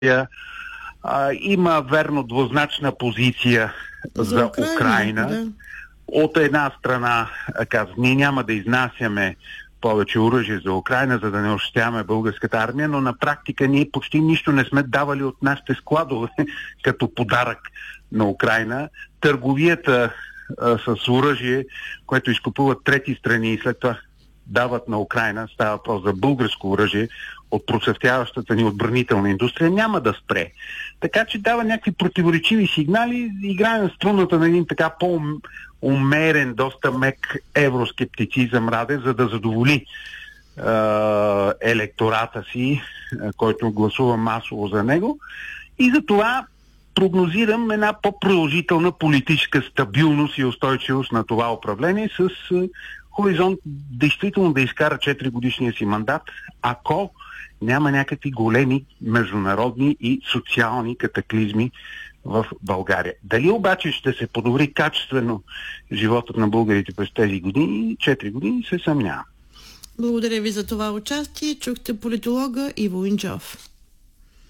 Има верно двузначна позиция за Украйна. Да. От една страна казва, ние няма да изнасяме повече оръжие за Украйна, за да не ощетяваме българската армия, но на практика ние почти нищо не сме давали от нашите складове като подарък на Украйна. Търговията с оръжие, което изкупуват трети страни и след това дават на Украйна, става въпрос за българско оръжие от процъфтяващата ни отбранителна индустрия, няма да спре. Така че дава някакви противоречиви сигнали, играе на струната на един така по-умерен, доста мек евроскептицизъм Радев, за да задоволи електората си, който гласува масово за него. И за това прогнозирам една по-продължителна политическа стабилност и устойчивост на това управление с хоризонт действително да изкара 4-годишния си мандат, ако няма някакви големи международни и социални катаклизми в България. Дали обаче ще се подобри качествено животът на българите през тези години, 4 години, се съмнявам. Благодаря ви за това участие. Чухте политолога Иво Инджов.